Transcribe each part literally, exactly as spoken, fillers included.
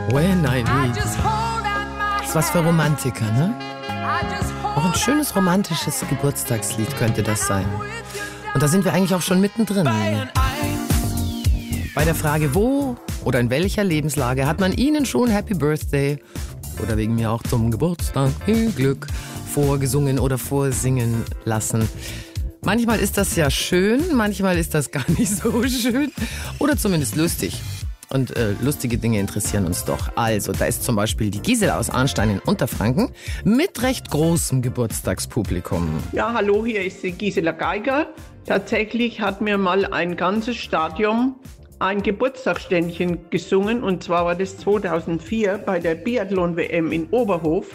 When I Need. Das ist was für Romantiker, ne? Auch ein schönes romantisches Geburtstagslied könnte das sein. Und da sind wir eigentlich auch schon mittendrin. Bei der Frage, wo oder in welcher Lebenslage hat man Ihnen schon Happy Birthday oder wegen mir auch zum Geburtstag viel Glück vorgesungen oder vorsingen lassen? Manchmal ist das ja schön, manchmal ist das gar nicht so schön oder zumindest lustig. Und äh, lustige Dinge interessieren uns doch. Also, da ist zum Beispiel die Gisela aus Arnstein in Unterfranken mit recht großem Geburtstagspublikum. Ja, hallo, hier ist die Gisela Geiger. Tatsächlich hat mir mal ein ganzes Stadion ein Geburtstagsständchen gesungen. Und zwar war das zweitausendvier bei der Biathlon-W M in Oberhof.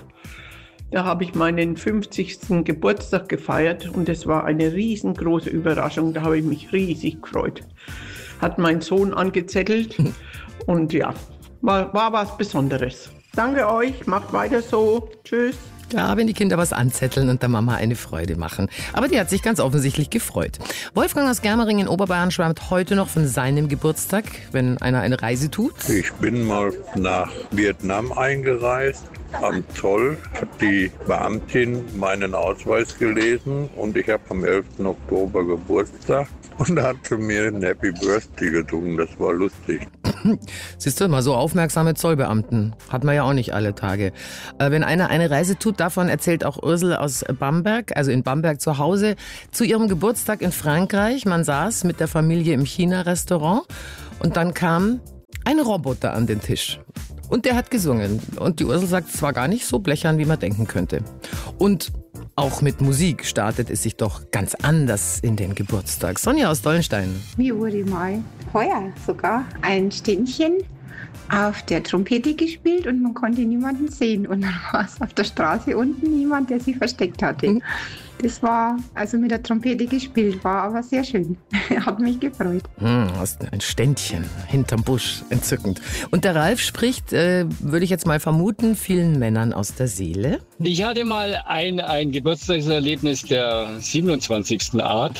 Da habe ich meinen fünfzigsten Geburtstag gefeiert und es war eine riesengroße Überraschung. Da habe ich mich riesig gefreut. Hat mein Sohn angezettelt und ja, war, war was Besonderes. Danke euch, macht weiter so. Tschüss. Ja, wenn die Kinder was anzetteln und der Mama eine Freude machen. Aber die hat sich ganz offensichtlich gefreut. Wolfgang aus Germering in Oberbayern schwärmt heute noch von seinem Geburtstag, wenn einer eine Reise tut. Ich bin mal nach Vietnam eingereist. Am Zoll hat die Beamtin meinen Ausweis gelesen und ich habe am elften Oktober Geburtstag. Und da hat sie mir ein Happy Birthday gesungen, das war lustig. Siehst du, mal so aufmerksame Zollbeamten hat man ja auch nicht alle Tage. Äh, wenn einer eine Reise tut, davon erzählt auch Ursel aus Bamberg, also in Bamberg zu Hause, zu ihrem Geburtstag in Frankreich. Man saß mit der Familie im China-Restaurant und dann kam ein Roboter an den Tisch. Und der hat gesungen. Und die Ursel sagt, es war gar nicht so blechern, wie man denken könnte. Und auch mit Musik startet es sich doch ganz anders in den Geburtstag. Sonja aus Dollenstein. Mir wurde mal heuer sogar ein Ständchen auf der Trompete gespielt und man konnte niemanden sehen. Und dann war es auf der Straße unten niemand, der sie versteckt hatte. Mhm. Das war also mit der Trompete gespielt, war aber sehr schön. Hat mich gefreut. Hm, hast ein Ständchen hinterm Busch, entzückend. Und der Ralf spricht, äh, würde ich jetzt mal vermuten, vielen Männern aus der Seele. Ich hatte mal ein, ein Geburtstagserlebnis der siebenundzwanzigsten Art.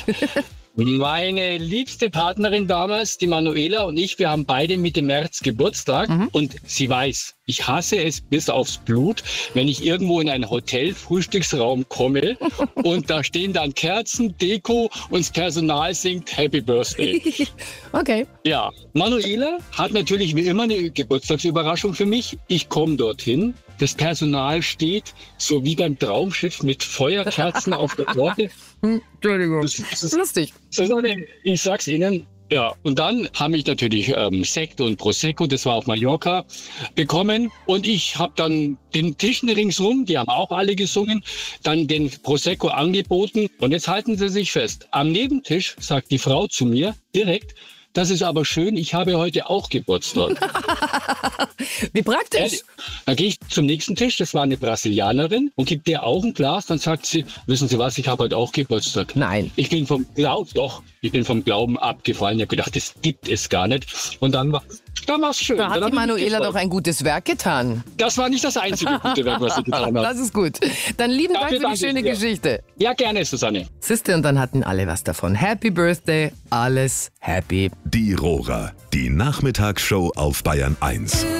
Meine liebste Partnerin damals, die Manuela und ich, wir haben beide Mitte März Geburtstag mhm. und sie weiß, ich hasse es bis aufs Blut, wenn ich irgendwo in einen Hotel-Frühstücksraum komme und da stehen dann Kerzen, Deko und das Personal singt Happy Birthday. Okay. Ja, Manuela hat natürlich wie immer eine Geburtstagsüberraschung für mich. Ich komme dorthin. Das Personal steht, so wie beim Traumschiff, mit Feuerkerzen auf der Torte. Entschuldigung. Das, das ist lustig. Das ist eine, ich sag's Ihnen. Ja, und dann habe ich natürlich ähm, Sekt und Prosecco, das war auf Mallorca, bekommen. Und ich habe dann den Tischen ringsrum, die haben auch alle gesungen, dann den Prosecco angeboten. Und jetzt halten Sie sich fest. Am Nebentisch sagt die Frau zu mir direkt, das ist aber schön, ich habe heute auch Geburtstag. Wie praktisch. Dann gehe ich zum nächsten Tisch, das war eine Brasilianerin, und gibt ihr auch ein Glas. Dann sagt sie, wissen Sie was, ich habe heute auch Geburtstag. Nein. Ich bin vom Glauben, doch, ich bin vom Glauben abgefallen. Ich habe gedacht, das gibt es gar nicht. Und dann war dann war's schön. Da hat die Manuela doch ein gutes Werk getan. Das war nicht das einzige gute Werk, was sie getan hat. Das ist gut. Dann lieben Dank für die schöne Geschichte. Ja, gerne, Susanne. Siehste, und dann hatten alle was davon. Happy Birthday, alles happy. Die Rohrer, die Nachmittagsshow auf Bayern eins.